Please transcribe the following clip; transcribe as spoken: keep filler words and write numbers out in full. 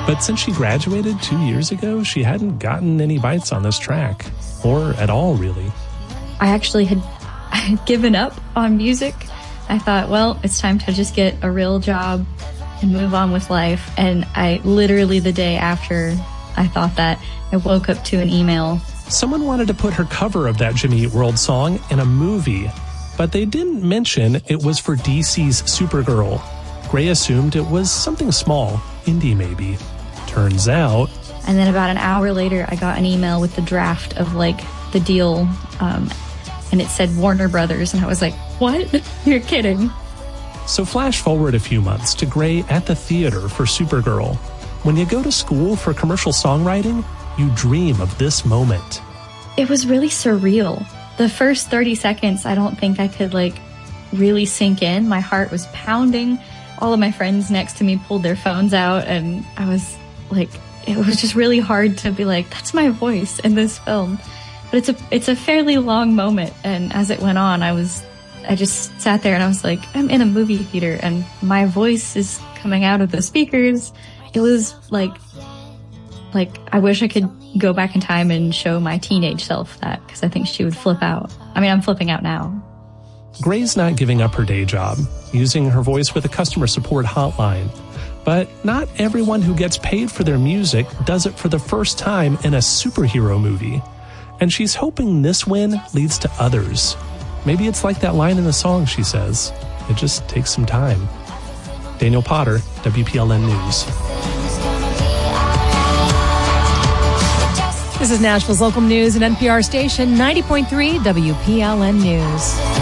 But since she graduated two years ago, she hadn't gotten any bites on this track. Or at all, really. I actually had, I had given up on music. I thought, well, it's time to just get a real job and move on with life. And I literally, the day after I thought that, I woke up to an email. Someone wanted to put her cover of that Jimmy Eat World song in a movie, but they didn't mention it was for D C's Supergirl. Gray assumed it was something small, indie maybe. Turns out... And then about an hour later, I got an email with the draft of, like, the deal, um, and it said Warner Brothers, and I was like, what? You're kidding. So flash forward a few months to Gray at the theater for Supergirl. When you go to school for commercial songwriting, you dream of this moment. It was really surreal. The first thirty seconds, I don't think I could, like, really sink in. My heart was pounding. All of my friends next to me pulled their phones out, and I was, like, it was just really hard to be like, that's my voice in this film. But it's a it's a fairly long moment, and as it went on, I was, I just sat there and I was like, I'm in a movie theater, and my voice is coming out of the speakers. It was like, like, I wish I could go back in time and show my teenage self that, because I think she would flip out. I mean, I'm flipping out now. Gray's not giving up her day job, using her voice with a customer support hotline. But not everyone who gets paid for their music does it for the first time in a superhero movie. And she's hoping this win leads to others. Maybe it's like that line in the song, she says. It just takes some time. Daniel Potter, W P L N News. This is Nashville's local news and N P R station ninety point three W P L N News.